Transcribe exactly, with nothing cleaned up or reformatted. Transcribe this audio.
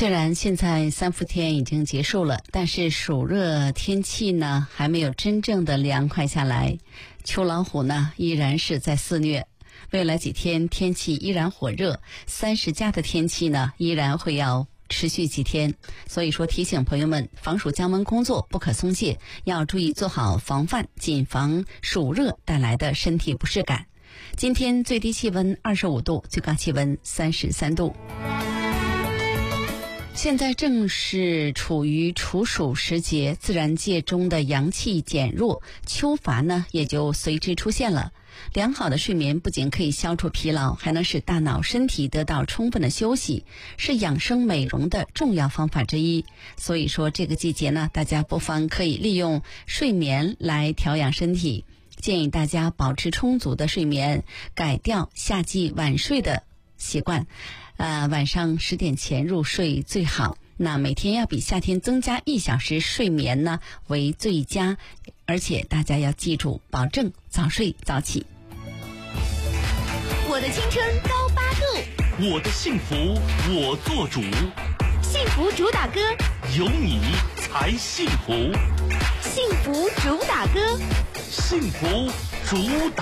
虽然现在三伏天已经结束了，但是暑热天气呢还没有真正的凉快下来，秋老虎呢依然是在肆虐。未来几天天气依然火热，三十加的天气呢依然会要持续几天，所以说提醒朋友们，防暑降温工作不可松懈，要注意做好防范，谨防暑热带来的身体不适感。今天最低气温二十五度，最高气温三十三度。现在正是处于处暑时节，自然界中的阳气减弱，秋乏呢也就随之出现了。良好的睡眠不仅可以消除疲劳，还能使大脑身体得到充分的休息，是养生美容的重要方法之一。所以说这个季节呢，大家不妨可以利用睡眠来调养身体，建议大家保持充足的睡眠，改掉夏季晚睡的习惯，呃，晚上十点前入睡最好。那每天要比夏天增加一小时睡眠呢为最佳，而且大家要记住，保证早睡早起。 我的青春高八度， 我的幸福我做主， 幸福主打歌， 有你才幸福， 幸福主打歌， 幸福主打